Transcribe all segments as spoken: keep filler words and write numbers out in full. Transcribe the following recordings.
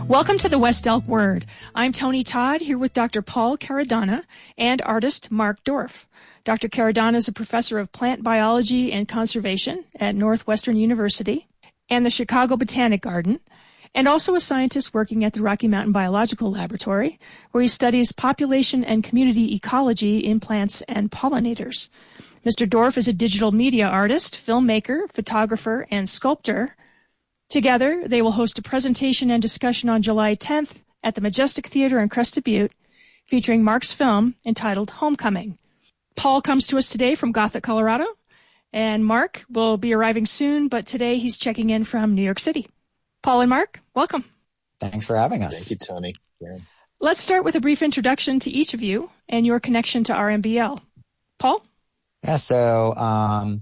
Welcome to the West Elk Word. I'm Tony Todd, here with Doctor Paul Caradonna and artist Mark Dorf. Doctor Caradonna is a professor of plant biology and conservation at Northwestern University and the Chicago Botanic Garden, and also a scientist working at the Rocky Mountain Biological Laboratory, where he studies population and community ecology in plants and pollinators. Mister Dorf is a digital media artist, filmmaker, photographer, and sculptor. Together, they will host a presentation and discussion on July tenth at the Majestic Theater in Crested Butte, featuring Mark's film entitled Homecoming. Paul comes to us today from Gothic, Colorado, and Mark will be arriving soon, but today he's checking in from New York City. Paul and Mark, welcome. Thanks for having us. Thank you, Tony. Yeah. Let's start with a brief introduction to each of you and your connection to R M B L. Paul? Yeah, so um,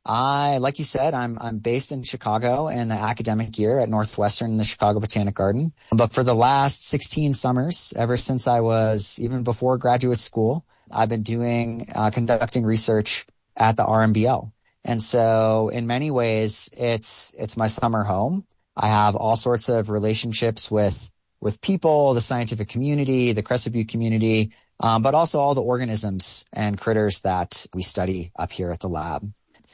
I, like you said, I'm I'm based in Chicago in the academic year at Northwestern in the Chicago Botanic Garden. But for the last sixteen summers, ever since I was, even before graduate school, I've been doing, uh, conducting research at the R M B L. And so in many ways, it's it's my summer home. I have all sorts of relationships with with people, the scientific community, the Crested Butte community, um, but also all the organisms and critters that we study up here at the lab.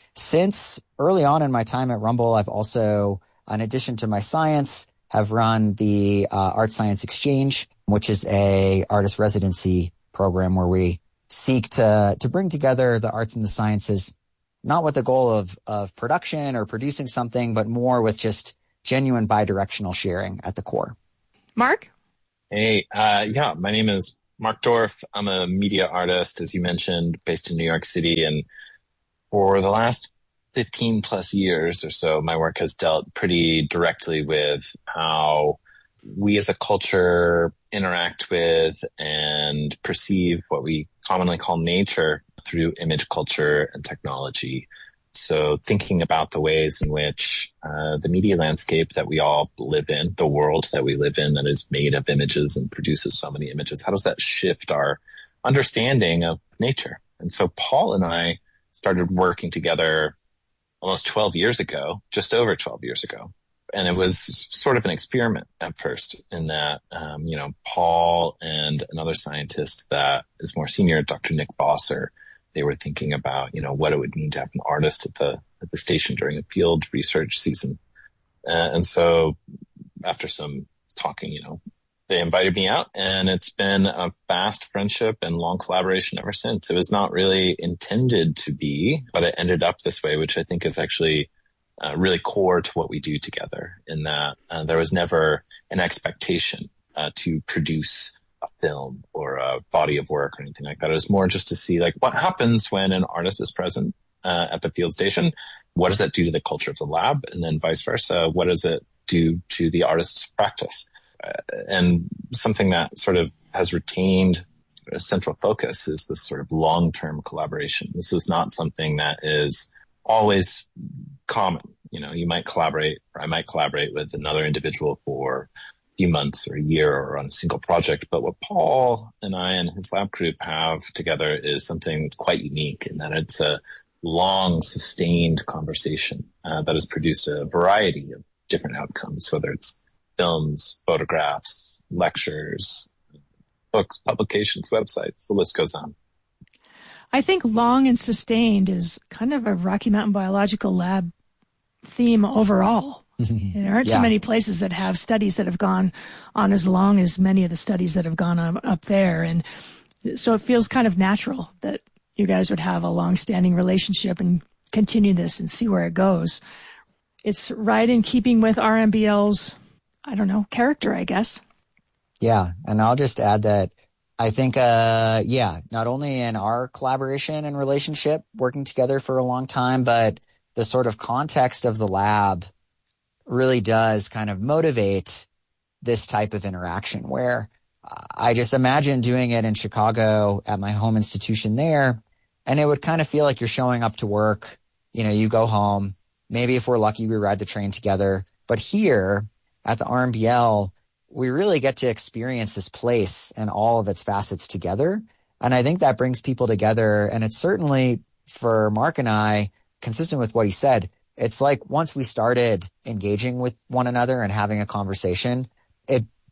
Since early on in my time at Rumble, I've also, in addition to my science, have run the uh, Art Science Exchange, which is a artist residency program where we seek to to bring together the arts and the sciences, not with the goal of of production or producing something, but more with just genuine bidirectional sharing at the core. Mark? Hey, uh, yeah, my name is Mark Dorf. I'm a media artist, as you mentioned, based in New York City. And for the last fifteen plus years or so, my work has dealt pretty directly with how we as a culture interact with and perceive what we commonly call nature through image culture and technology. So thinking about the ways in which uh, the media landscape that we all live in, the world that we live in that is made of images and produces so many images, how does that shift our understanding of nature? And so Paul and I started working together almost twelve years ago, just over twelve years ago. And it was sort of an experiment at first in that, um, you know, Paul and another scientist that is more senior, Doctor Nick Bosser, they were thinking about, you know, what it would mean to have an artist at the at the station during a field research season. Uh, and so after some talking, you know, they invited me out, and it's been a fast friendship and long collaboration ever since. It was not really intended to be, but it ended up this way, which I think is actually uh, really core to what we do together, in that uh, there was never an expectation uh, to produce a film or a body of work or anything like that. It was more just to see, like, what happens when an artist is present uh, at the field station? What does that do to the culture of the lab? And then vice versa, what does it do to the artist's practice? And something that sort of has retained a central focus is this sort of long-term collaboration. This is not something that is always common. You know, you might collaborate, or I might collaborate with another individual for a few months or a year or on a single project. But what Paul and I and his lab group have together is something that's quite unique, in that it's a long, sustained conversation uh, that has produced a variety of different outcomes, whether it's films, photographs, lectures, books, publications, websites, the list goes on. I think long and sustained is kind of a Rocky Mountain Biological Lab theme overall. There aren't yeah. too many places that have studies that have gone on as long as many of the studies that have gone on up there. And so it feels kind of natural that you guys would have a long-standing relationship and continue this and see where it goes. It's right in keeping with R M B L's, I don't know, character, I guess. Yeah. And I'll just add that I think, uh, yeah, not only in our collaboration and relationship working together for a long time, but the sort of context of the lab really does kind of motivate this type of interaction, where I just imagine doing it in Chicago at my home institution there, and it would kind of feel like you're showing up to work. You know, you go home. Maybe if we're lucky, we ride the train together. But here at the R M B L, we really get to experience this place and all of its facets together. And I think that brings people together. And it's certainly, for Mark and I, consistent with what he said, it's like once we started engaging with one another and having a conversation, it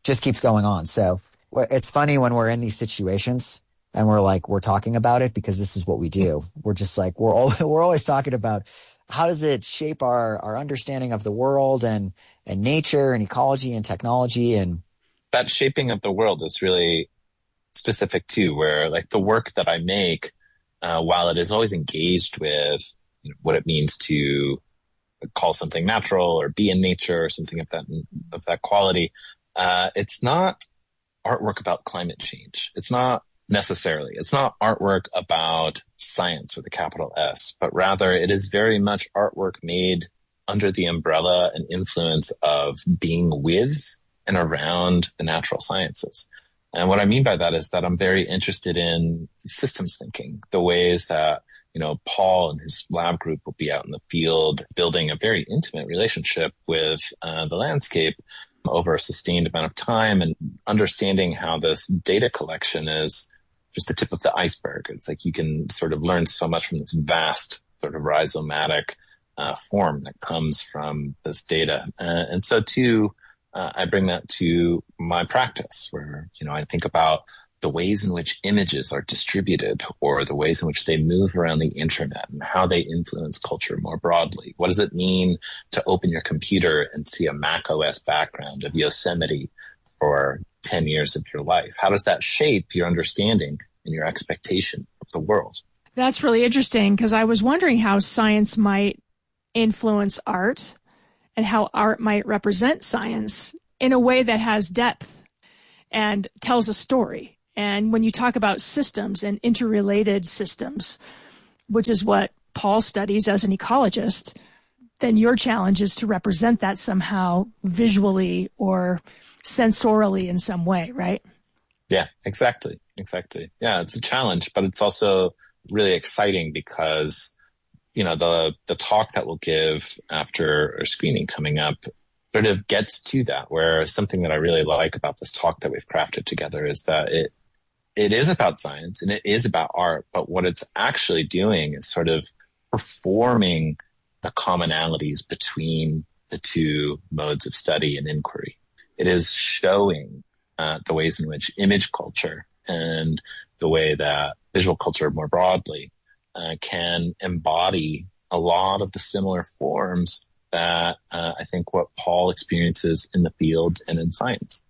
just keeps going on. So it's funny when we're in these situations and we're like, we're talking about it because this is what we do. We're just like, we're all, we're always talking about how does it shape our, our understanding of the world and, and nature and ecology and technology. And that shaping of the world is really specific too, where like the work that I make, uh, while it is always engaged with, you know, what it means to call something natural or be in nature or something of that, of that quality, uh, it's not artwork about climate change. It's not necessarily, it's not artwork about science with a capital S, but rather it is very much artwork made under the umbrella and influence of being with and around the natural sciences. And what I mean by that is that I'm very interested in systems thinking, the ways that, you know, Paul and his lab group will be out in the field building a very intimate relationship with uh, the landscape over a sustained amount of time, and understanding how this data collection is just the tip of the iceberg. It's like you can sort of learn so much from this vast sort of rhizomatic uh, form that comes from this data. Uh, and so too, uh, I bring that to my practice where, you know, I think about the ways in which images are distributed or the ways in which they move around the internet and how they influence culture more broadly. What does it mean to open your computer and see a Mac O S background of Yosemite for ten years of your life? How does that shape your understanding and your expectation of the world? That's really interesting, because I was wondering how science might influence art and how art might represent science in a way that has depth and tells a story. And when you talk about systems and interrelated systems, which is what Paul studies as an ecologist, then your challenge is to represent that somehow visually or sensorially in some way, right? Yeah, exactly. Exactly. Yeah, it's a challenge, but it's also really exciting because, you know, the, the talk that we'll give after a screening coming up sort of gets to that, where something that I really like about this talk that we've crafted together is that it, it is about science and it is about art, but what it's actually doing is sort of performing the commonalities between the two modes of study and inquiry. It is showing uh, the ways in which image culture and the way that visual culture more broadly uh, can embody a lot of the similar forms that uh, I think what Paul experiences in the field and in science.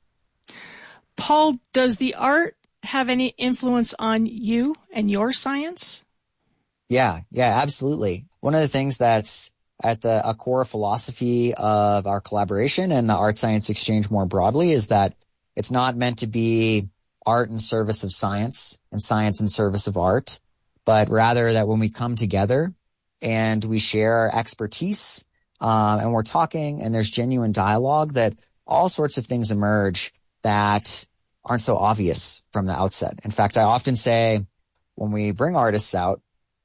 Paul, does the art have any influence on you and your science? Yeah, yeah, absolutely. One of the things that's at the a core philosophy of our collaboration and the art science exchange more broadly is that it's not meant to be art in service of science and science in service of art, but rather that when we come together and we share our expertise um, and we're talking and there's genuine dialogue, that all sorts of things emerge that aren't so obvious from the outset. In fact, I often say when we bring artists out,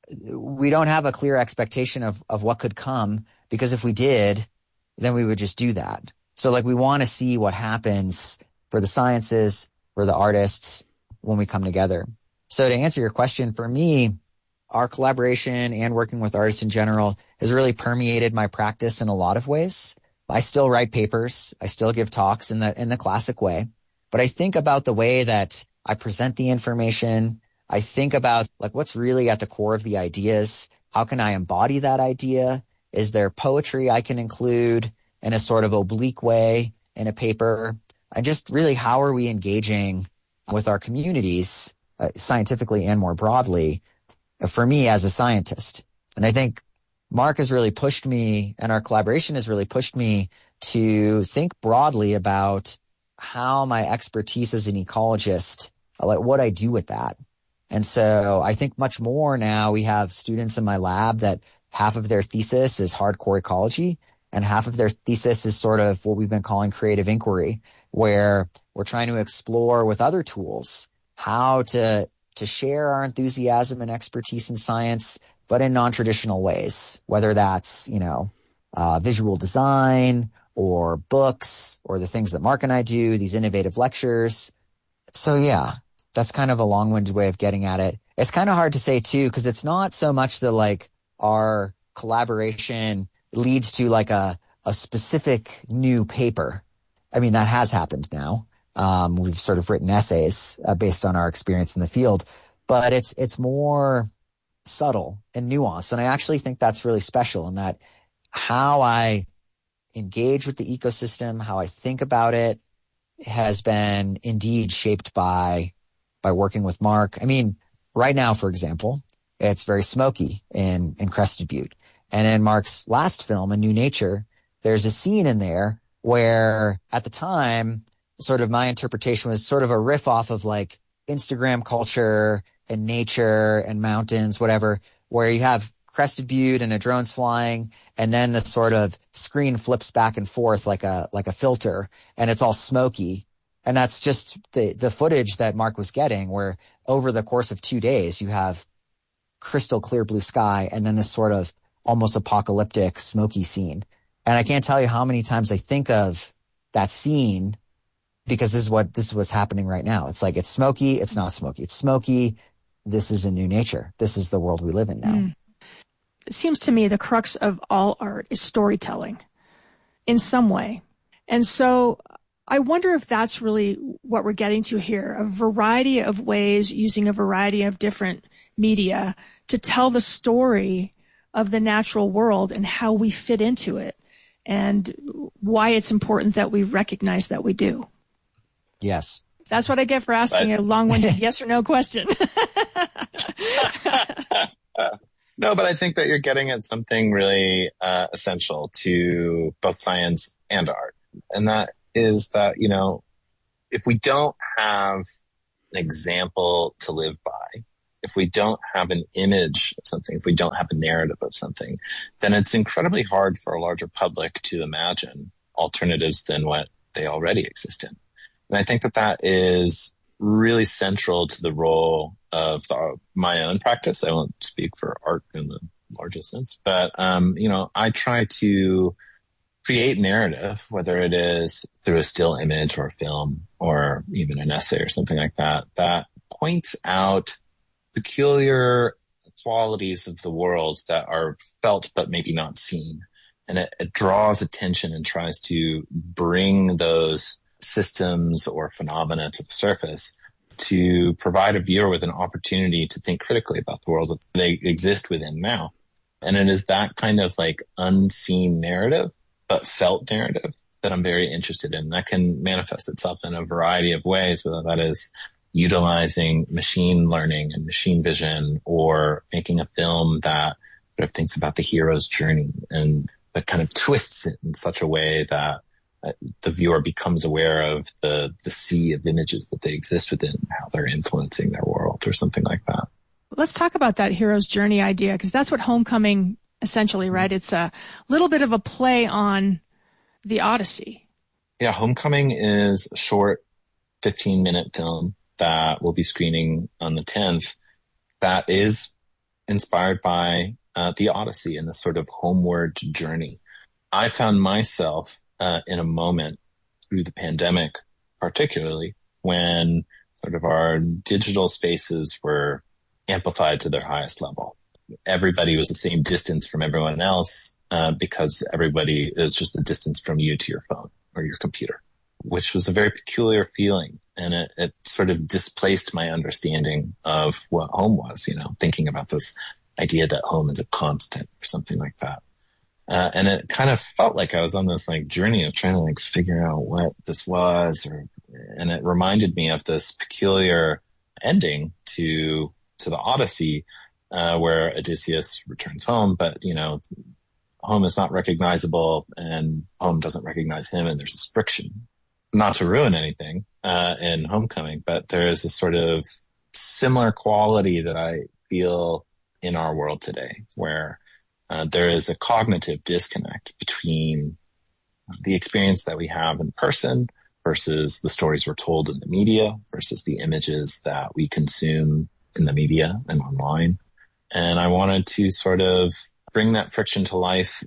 we don't have a clear expectation of, of what could come, because if we did, then we would just do that. So like we want to see what happens for the sciences, for the artists when we come together. So to answer your question, for me, our collaboration and working with artists in general has really permeated my practice in a lot of ways. I still write papers. I still give talks in the, in the classic way. But I think about the way that I present the information. I think about like what's really at the core of the ideas. How can I embody that idea? Is there poetry I can include in a sort of oblique way in a paper? And just really, how are we engaging with our communities uh, scientifically and more broadly uh, for me as a scientist? And I think Mark has really pushed me, and our collaboration has really pushed me to think broadly about how my expertise as an ecologist, like what I do with that. And so I think much more now. We have students in my lab that half of their thesis is hardcore ecology and half of their thesis is sort of what we've been calling creative inquiry, where we're trying to explore with other tools how to, to share our enthusiasm and expertise in science, but in non-traditional ways, whether that's, you know, uh, visual design or books or the things that Mark and I do, these innovative lectures. So yeah, that's kind of a long-winded way of getting at it. It's kind of hard to say too, because it's not so much that like our collaboration leads to like a, a specific new paper. I mean, that has happened now, Um, we've sort of written essays uh, based on our experience in the field, but it's it's more subtle and nuanced. And I actually think that's really special in that how I engage with the ecosystem, how I think about it has been indeed shaped by by working with Mark. I mean, right now, for example, it's very smoky in, in Crested Butte. And in Mark's last film, A New Nature, there's a scene in there where at the time, sort of my interpretation was sort of a riff off of like Instagram culture and nature and mountains, whatever, where you have Crested Butte and a drone's flying, and then the sort of screen flips back and forth like a like a filter, and it's all smoky. And that's just the the footage that Mark was getting, where over the course of two days you have crystal clear blue sky and then this sort of almost apocalyptic smoky scene. And I can't tell you how many times I think of that scene because this is what this is what's happening right now. It's like it's smoky, it's not smoky. It's smoky. This is a new nature. This is the world we live in now. Mm. It seems to me the crux of all art is storytelling in some way. And so I wonder if that's really what we're getting to here, a variety of ways using a variety of different media to tell the story of the natural world and how we fit into it and why it's important that we recognize that we do. Yes. That's what I get for asking but, a long-winded yes or no question. No, but I think that you're getting at something really uh, essential to both science and art. And that is that, you know, if we don't have an example to live by, if we don't have an image of something, if we don't have a narrative of something, then it's incredibly hard for a larger public to imagine alternatives than what they already exist in. And I think that that is really central to the role of the, my own practice. I won't speak for art in the largest sense, but, um, you know, I try to create narrative, whether it is through a still image or a film or even an essay or something like that, that points out peculiar qualities of the world that are felt but maybe not seen. And it, it draws attention and tries to bring those systems or phenomena to the surface to provide a viewer with an opportunity to think critically about the world that they exist within now. And it is that kind of like unseen narrative, but felt narrative that I'm very interested in. That can manifest itself in a variety of ways, whether that is utilizing machine learning and machine vision or making a film that sort of thinks about the hero's journey and that kind of twists it in such a way that the viewer becomes aware of the, the sea of images that they exist within, how they're influencing their world or something like that. Let's talk about that hero's journey idea, because that's what Homecoming essentially, right? It's a little bit of a play on the Odyssey. Yeah, Homecoming is a short fifteen minute film that will be screening on the tenth that is inspired by uh, the Odyssey and the sort of homeward journey. I found myself Uh, in a moment through the pandemic, particularly when sort of our digital spaces were amplified to their highest level. Everybody was the same distance from everyone else uh, because everybody is just the distance from you to your phone or your computer, which was a very peculiar feeling. And it, it sort of displaced my understanding of what home was, you know, thinking about this idea that home is a constant or something like that. Uh, and it kind of felt like I was on this like journey of trying to like figure out what this was, or, and it reminded me of this peculiar ending to, to the Odyssey, uh, where Odysseus returns home, but you know, home is not recognizable and home doesn't recognize him. And there's this friction, not to ruin anything, uh, in Homecoming, but there is this sort of similar quality that I feel in our world today where Uh, there is a cognitive disconnect between the experience that we have in person versus the stories we're told in the media versus the images that we consume in the media and online. And I wanted to sort of bring that friction to life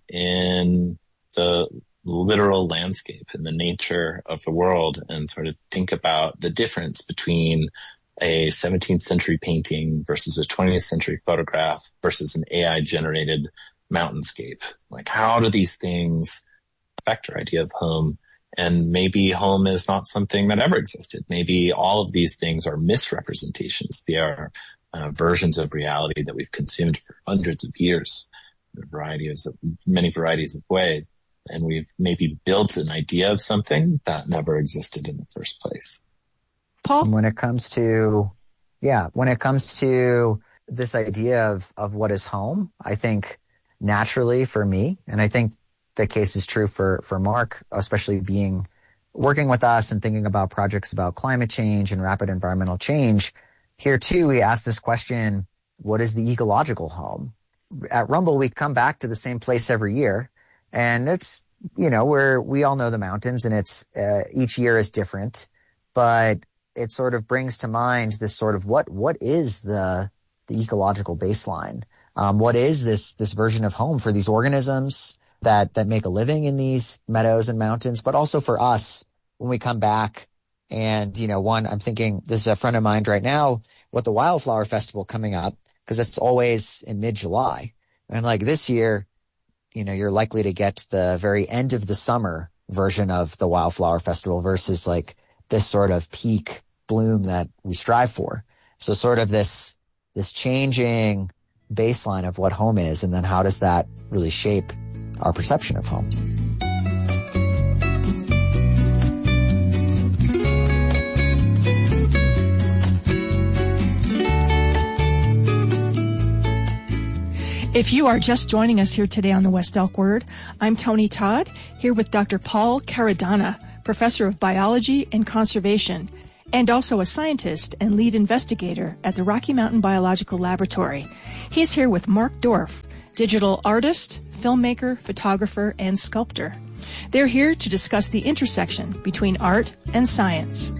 in the literal landscape and the nature of the world and sort of think about the difference between a seventeenth century painting versus a twentieth century photograph versus an A I generated mountainscape. Like, how do these things affect our idea of home And maybe home is not something that ever existed. Maybe all of these things are misrepresentations. They are uh, versions of reality that we've consumed for hundreds of years, in varieties of, many varieties of ways. And we've maybe built an idea of something that never existed in the first place. Paul? When it comes to, yeah, when it comes to this idea of, of what is home, I think naturally for me, and I think the case is true for, for Mark, especially being working with us and thinking about projects about climate change and rapid environmental change. Here too, we ask this question, what is the ecological home? At Rumble, we come back to the same place every year, and it's, you know, we're, we all know the mountains, and it's, uh, each year is different, but it sort of brings to mind this sort of what, what is the, the ecological baseline? Um, what is this, this version of home for these organisms that, that make a living in these meadows and mountains, but also for us when we come back. And, you know, one, I'm thinking, this is a friend of mine right now with the Wildflower Festival coming up, because it's always in mid-July. And like this year, you know, you're likely to get the very end of the summer version of the Wildflower Festival versus like this sort of peak bloom that we strive for. So sort of this, this changing baseline of what home is, and then how does that really shape our perception of home? If you are just joining us here today on the West Elk Word, I'm Tony Todd, here with Doctor Paul Caradonna, Professor of Biology and Conservation, and also a scientist and lead investigator at the Rocky Mountain Biological Laboratory. He's here with Mark Dorf, digital artist, filmmaker, photographer, and sculptor. They're here to discuss the intersection between art and science.